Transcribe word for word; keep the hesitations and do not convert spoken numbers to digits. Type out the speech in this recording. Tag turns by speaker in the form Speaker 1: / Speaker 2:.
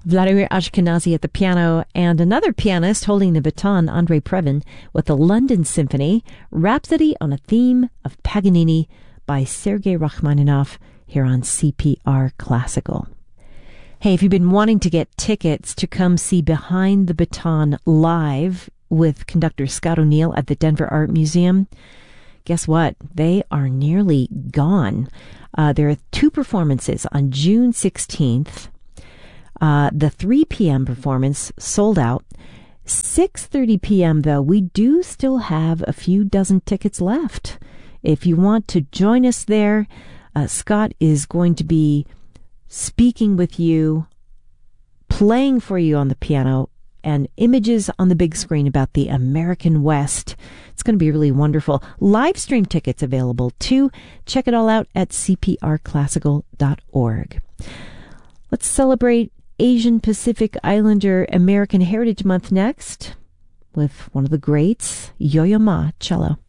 Speaker 1: Vladimir Ashkenazy at the piano, and another pianist holding the baton, Andrei Previn, with the London Symphony, Rhapsody on a Theme of Paganini by Sergei Rachmaninoff, here on C P R Classical. Hey, if you've been wanting to get tickets to come see Behind the Baton live with conductor Scott O'Neill at the Denver Art Museum, guess what? They are nearly gone. Uh, there are two performances on June sixteenth. Uh, the three p.m. performance sold out. six thirty p.m. though, we do still have a few dozen tickets left. If you want to join us there, uh, Scott is going to be speaking with you, playing for you on the piano, and images on the big screen about the American West. It's going to be really wonderful. Live stream tickets available too. Check it all out at c p r classical dot org. Let's celebrate Asian Pacific Islander American Heritage Month next with one of the greats, Yo-Yo Ma cello.